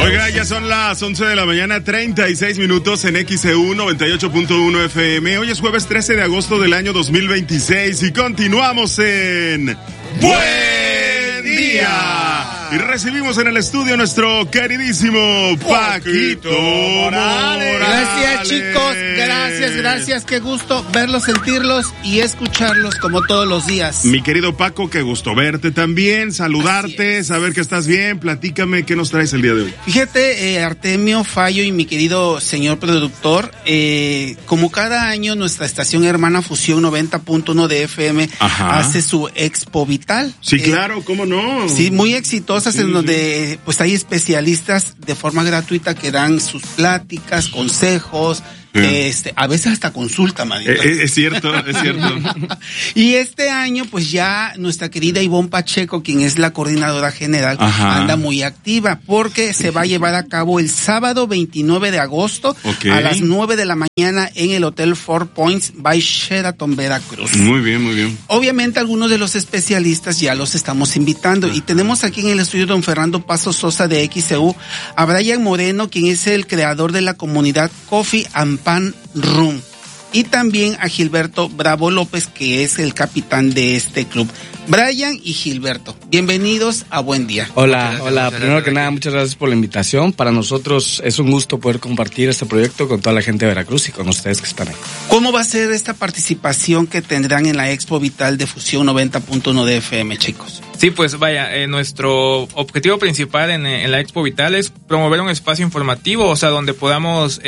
Oiga, ya son las 11 de la mañana, 36 minutos en XEU 98.1 FM. Hoy es jueves 13 de agosto del año 2026 y continuamos en Buen Día. Y recibimos en el estudio a nuestro queridísimo Paquito Morales. Gracias, chicos, gracias, qué gusto verlos, sentirlos y escucharlos como todos los días. Mi querido Paco, qué gusto verte también, saludarte, saber que estás bien. Platícame, ¿qué nos traes el día de hoy? Fíjate, Artemio, Fallo y mi querido señor productor, como cada año nuestra estación hermana Fusión 90.1 de FM hace su Expo Vital. Sí, claro, ¿cómo no? Sí, muy exitosas, sí, en donde pues hay especialistas de forma gratuita que dan sus pláticas, consejos, a veces hasta consulta, manito. Es cierto. Y este año, pues ya nuestra querida Ivonne Pacheco, quien es la coordinadora general, anda muy activa, porque se va a llevar a cabo el sábado 29 de agosto a las 9 de la mañana en el Hotel Four Points by Sheraton, Veracruz. Muy bien. Obviamente algunos de los especialistas ya los estamos invitando y tenemos aquí en el estudio don Fernando Paso Sosa de XEU, a Brian Moreno, quien es el creador de la comunidad Coffee and Pan Room, y también a Gilberto Bravo López, que es el capitán de este club. Brian y Gilberto, bienvenidos a Buen Día. Hola. Primero que nada, muchas gracias por la invitación. Para nosotros es un gusto poder compartir este proyecto con toda la gente de Veracruz y con ustedes que están ahí. ¿Cómo va a ser esta participación que tendrán en la Expo Vital de Fusión 90.1 de FM, chicos? Sí, pues vaya, nuestro objetivo principal en la Expo Vital es promover un espacio informativo, o sea, donde podamos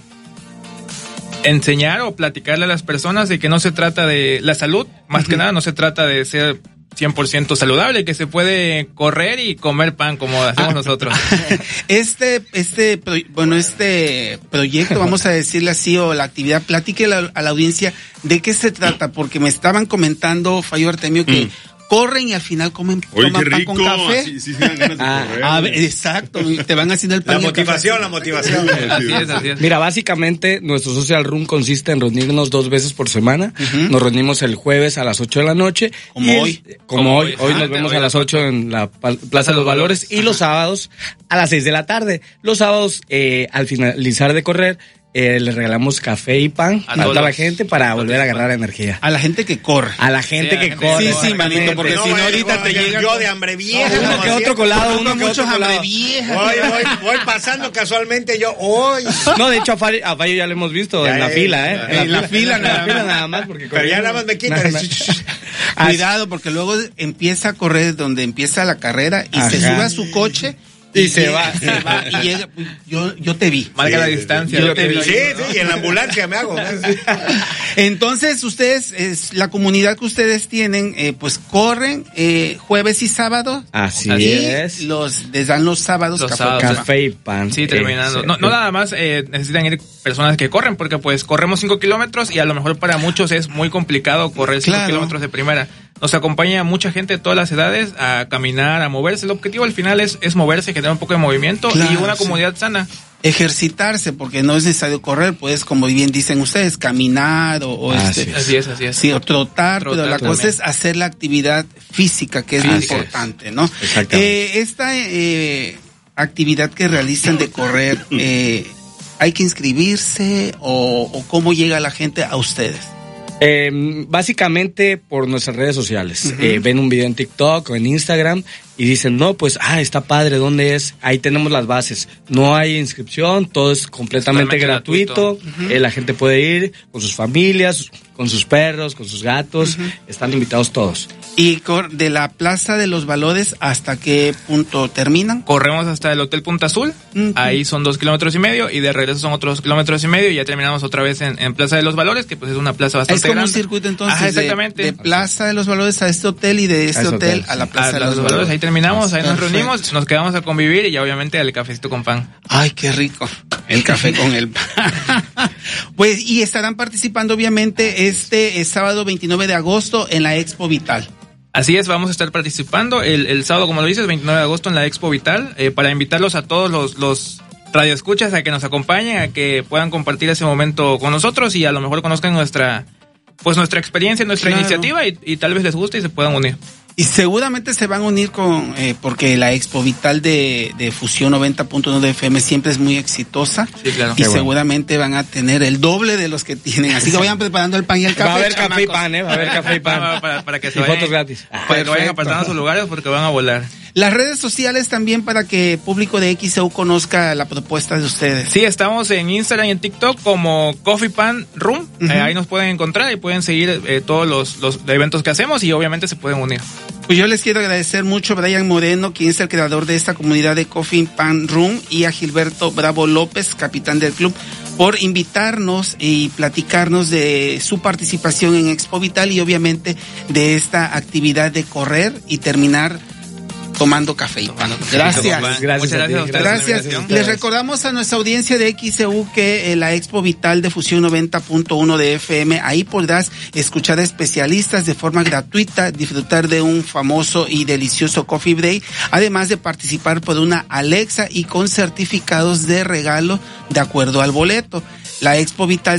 enseñar o platicarle a las personas de que no se trata de la salud, más que nada no se trata de ser 100% saludable, que se puede correr y comer pan como hacemos nosotros. Este proyecto, vamos a decirle así, o la actividad, platique a la audiencia de qué se trata, porque me estaban comentando, Fallo, Artemio, que corren y al final toman pan con café. Sí, dan ganas de correr. Exacto, te van haciendo el pan. La motivación. Así es. Mira, básicamente nuestro social room consiste en reunirnos 2 veces por semana. Nos reunimos el jueves a las 8 de la noche. Como hoy nos vemos a las 8 en la Plaza de los Valores, y los sábados a las 6 de la tarde. Los sábados, al finalizar de correr, le regalamos café y pan a toda la gente para volver a agarrar energía. A la gente que corre. A la gente que corre. Sí, manito, porque si no ahorita te llega... Yo de hambre vieja. Uno que otro colado, muchos hambre vieja. Voy pasando casualmente hoy. No, de hecho a Fallo ya lo hemos visto en la fila, En la fila nada más. Porque pero ya nada más me quitan. Cuidado, porque luego empieza a correr donde empieza la carrera y se sube a su coche. Y se va y llega. Yo te vi. Marca la distancia. Yo te vi. Sí, y en la ambulancia me hago. Entonces, ustedes, la comunidad que ustedes tienen, pues corren jueves y sábado. Así es. Les dan los sábados café y pan. Sí, terminando. No nada más necesitan ir personas que corren, porque pues corremos 5 kilómetros y a lo mejor para muchos es muy complicado correr 5 kilómetros de primera. Nos acompaña mucha gente de todas las edades a caminar, a moverse. El objetivo al final es moverse, generar un poco de movimiento y una comunidad sana. Ejercitarse, porque no es necesario correr, pues como bien dicen ustedes, caminar Así es. Sí, o trotar, pero la cosa es hacer la actividad física, que es lo importante, ¿no? Exactamente. Esta actividad que realizan de correr, ¿hay que inscribirse o cómo llega la gente a ustedes? Básicamente por nuestras redes sociales. Ven un video en TikTok o en Instagram y dicen, no, pues, está padre, ¿dónde es? Ahí tenemos las bases. No hay inscripción, todo es completamente gratuito. La gente puede ir con sus familias, con sus perros, con sus gatos. Están invitados todos. ¿Y de la Plaza de los Valores hasta qué punto terminan? Corremos hasta el Hotel Punta Azul. Ahí son 2,5 kilómetros y de regreso son otros 2,5 kilómetros y ya terminamos otra vez en Plaza de los Valores, que pues es una plaza bastante grande. Es como un circuito entonces. Exactamente. De Plaza de los Valores a este hotel y de este hotel a la Plaza de los Valores. Ahí terminamos, ahí nos reunimos, nos quedamos a convivir y ya obviamente el cafecito con pan. Ay, qué rico. El café con el pan. Pues, y estarán participando obviamente este sábado 29 de agosto en la Expo Vital. Así es, vamos a estar participando el sábado, como lo dices, 29 de agosto en la Expo Vital, para invitarlos a todos los radioescuchas a que nos acompañen, a que puedan compartir ese momento con nosotros y a lo mejor conozcan nuestra experiencia, nuestra iniciativa y tal vez les guste y se puedan unir. Y seguramente se van a unir con, porque la Expo Vital de Fusión 90.1 de FM siempre es muy exitosa. Sí, claro. Y seguramente van a tener el doble de los que tienen. Así que vayan preparando el pan y el café. Va a haber café y pan, Va a haber café y pan. Para que se y vayan, fotos gratis. Para que vayan apartando sus lugares porque van a volar. Las redes sociales también para que el público de XEU conozca la propuesta de ustedes. Sí, estamos en Instagram y en TikTok como Coffee Pan Room. Ahí nos pueden encontrar y pueden seguir todos los eventos que hacemos y obviamente se pueden unir. Pues yo les quiero agradecer mucho a Brian Moreno, quien es el creador de esta comunidad de Coffee Pan Room, y a Gilberto Bravo López, capitán del club, por invitarnos y platicarnos de su participación en Expo Vital y obviamente de esta actividad de correr y terminar tomando café y pan. Gracias. Muchas gracias a ustedes. Gracias. Les recordamos a nuestra audiencia de XEU que la Expo Vital de Fusión 90.1 de FM, ahí podrás escuchar a especialistas de forma gratuita, disfrutar de un famoso y delicioso coffee break, además de participar por una Alexa y con certificados de regalo de acuerdo al boleto. La Expo Vital